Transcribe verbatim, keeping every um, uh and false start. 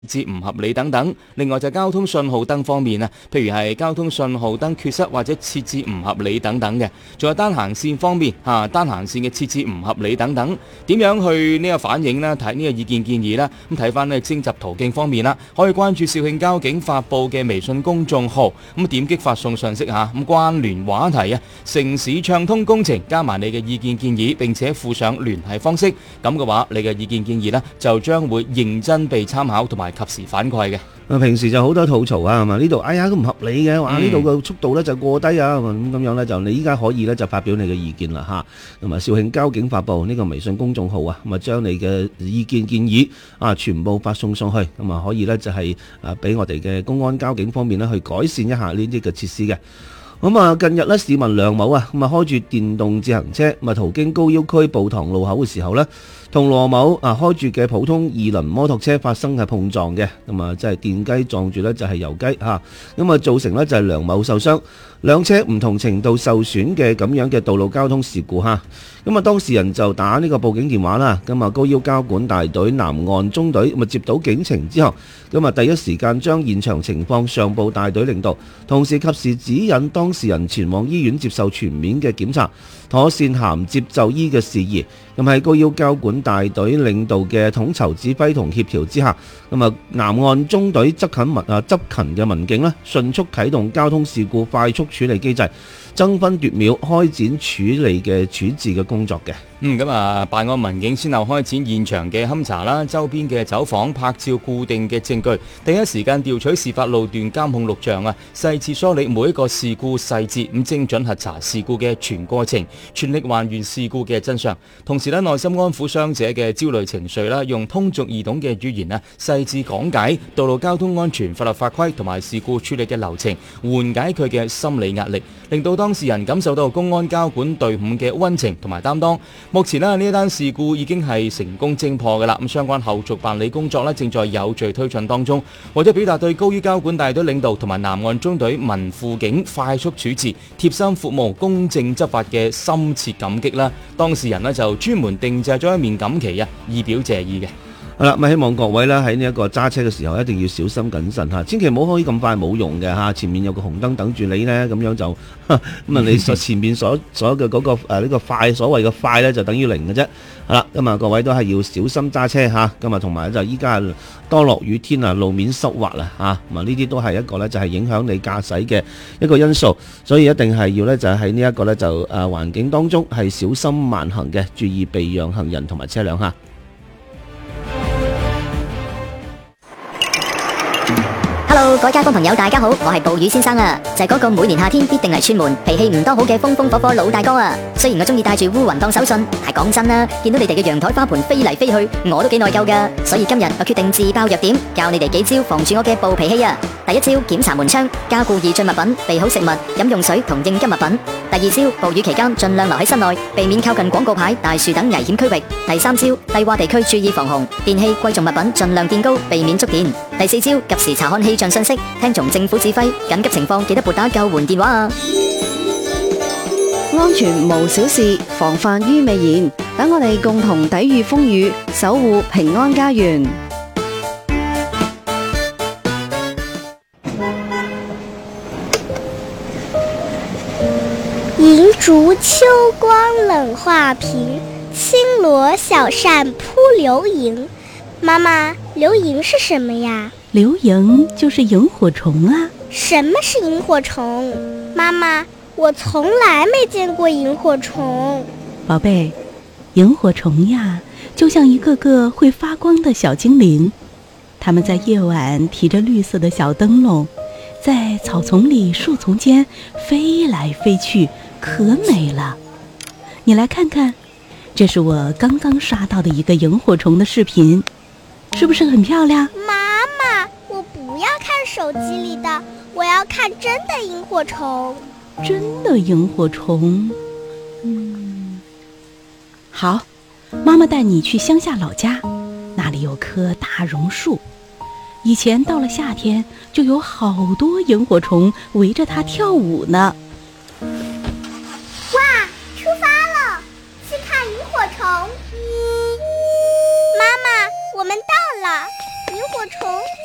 至唔合理等等。另外就交通信號燈方面啊，譬如係交通信號燈缺失或者設置唔合理等等嘅。仲有單行線方面嚇、啊，單行線嘅設置唔合理等等，點樣去呢個反映呢？睇呢個意見建議啦。咁睇翻呢徵集途徑方面啦，可以關注肇慶交警發布嘅微信公眾號，咁點擊發送信息嚇，咁、啊、關聯話題啊，城市暢通工程，加埋你嘅意見建議，並且附上聯繫方式，咁嘅話你嘅意見建議呢，就將會認真被參考同埋及時反饋嘅。 平時就好多吐槽啊，係嘛？呢度哎呀都唔合理嘅，話呢度嘅速度咧就過低啊，咁咁樣咧就你依家可以咧就發表你嘅意見啦嚇。咁啊，肇慶交警發布呢個微信公眾號啊，咁啊將你嘅意見建議啊全部發送上去，咁啊可以咧就係啊俾我哋嘅公安交警方面咧去改善一下呢啲嘅設施嘅。咁啊，近日咧市民梁某啊，咁啊開住電動自行車，咁啊途經高要區步塘路口嘅時候咧，同羅某啊開住嘅普通二輪摩托車發生係碰撞嘅，咁啊即係電雞撞住咧就係油雞嚇，咁啊造成咧就係梁某受傷，兩車唔同程度受損嘅咁樣嘅道路交通事故嚇。咁啊當事人就打呢個報警電話啦，咁啊高要交管大隊南岸中隊咁啊接到警情之後，咁啊第一時間將現場情況上報大隊領導，同時及時指引當事人前往醫院接受全面嘅檢查，妥善銜接就醫嘅事宜。咁喺高要交管大隊領導嘅統籌指揮同協調之下，咁啊南岸中隊執勤民啊執勤嘅民警咧，迅速啟動交通事故快速處理機制，爭分奪秒開展處理嘅處置嘅工作嘅。 嗯，咁啊，辦案民警先後開展現場嘅勘查啦，周邊嘅走訪、拍照、固定嘅證據，第一時間調取事發路段監控錄像啊，細緻梳理每一個事故細節，咁精準核查事故嘅全過程，全力還原事故嘅真相。同時咧，內心安撫傷者嘅焦慮情緒啦，用通俗易懂嘅語言啊，細緻講解道路交通安全法律法規同埋事故處理嘅流程，緩解佢嘅心理壓力，令到當事人感受到公安交管隊伍嘅溫情同埋擔當。目前呢，呢一單事故已經係成功偵破嘅啦，咁相關後續辦理工作呢，正在有序推進當中。為咗表達對高於交管大隊領導同埋南岸中隊民輔警快速處置、貼心服務、公正執法嘅深切感激啦，當事人呢就專門定製咗一面錦旗啊，以表謝意嘅。 好啦，咁希望各位咧喺呢一個揸車嘅時候一定要小心謹慎嚇，千祈唔好可以咁快冇用嘅嚇，前面有個紅燈等住你呢，咁樣就咁啊你所前面所所有嘅嗰個誒呢個快所謂嘅快呢，就等於零嘅啫。好啦，咁啊各位都係要小心揸車嚇，咁啊同埋就依家多落雨天啊，路面濕滑啊嚇，咁啊呢啲都係一個呢，就係影響你駕駛嘅一個因素，所以一定係要呢，就喺呢一個呢，就誒環境當中係小心慢行嘅，注意避讓行人同埋車輛嚇。 Hello， 各位街坊朋友，大家好，我係暴雨先生啊，就係嗰個每年夏天必定嚟串門、脾氣唔多好嘅風風火火老大哥啊。雖然我中意帶住烏雲當手信，但係講真啦，見到你哋嘅陽台花盆飛嚟飛去，我都幾內疚噶。所以今日我決定自爆弱點，教你哋幾招防住我嘅暴脾氣啊。第一招，檢查門窗，加固易進物品，備好食物、飲用水同應急物品。第二招，暴雨期間盡量留喺室內，避免靠近廣告牌、大樹等危險區域。第三招，低洼地區注意防洪，電器、貴重物品盡量墊高，避免觸電。第四招，及時查看氣象信息，聽從政府指揮，緊急情況記得撥打救援電話啊！ 安全無小事，防範於未然。等我哋共同抵禦風雨，守護平安家園。 银烛秋光冷画屏，轻罗小扇扑流萤。妈妈，流萤是什么呀？ 流萤就是萤火虫啊。 什么是萤火虫？妈妈，我从来没见过萤火虫。 宝贝，萤火虫呀，就像一个个会发光的小精灵，它们在夜晚提着绿色的小灯笼，在草丛里、树丛间飞来飞去，可美了。你来看看，这是我刚刚刷到的一个萤火虫的视频，是不是很漂亮？ 妈妈，我不要看手机里的，我要看真的萤火虫。 真的萤火虫？嗯，好，妈妈带你去乡下老家，那里有棵大榕树，以前到了夏天就有好多萤火虫围着它跳舞呢。 哇，出发了，去看萤火虫。妈妈，我们到了，萤火虫。